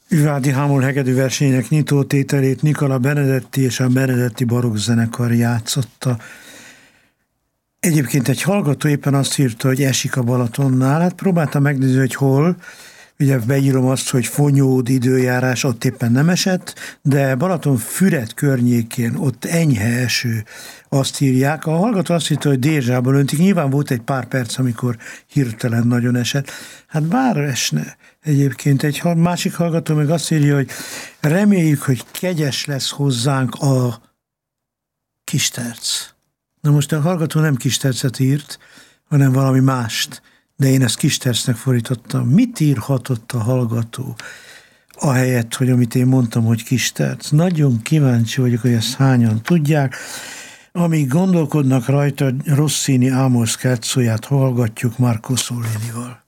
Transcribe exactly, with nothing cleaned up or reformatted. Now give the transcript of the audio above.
Vivadi Hámol hegedű versenyének nyitótételét Nicola Benedetti és a Benedetti barokk zenekar játszotta. Egyébként egy hallgató éppen azt írta, hogy esik a Balatonnál. Hát próbáltam megnézni, hogy hol. Ugye beírom azt, hogy Fonyód időjárás, ott éppen nem esett, de Balatonfüred környékén ott enyhe eső, azt írják. A hallgató azt írta, hogy Dézsából öntik. Nyilván volt egy pár perc, amikor hirtelen nagyon esett. Hát bár esne. Egyébként egy másik hallgató meg azt írja, hogy reméljük, hogy kegyes lesz hozzánk a Kisterc. Na most a hallgató nem Kistercet írt, hanem valami mást, de én ezt Kistercnek fordítottam. Mit írhatott a hallgató ahelyett, hogy amit én mondtam, hogy Kisterc? Nagyon kíváncsi vagyok, hogy ezt hányan tudják. Amíg gondolkodnak rajta, Rossini Ámor szkerzóját hallgatjuk Marco Sollinival.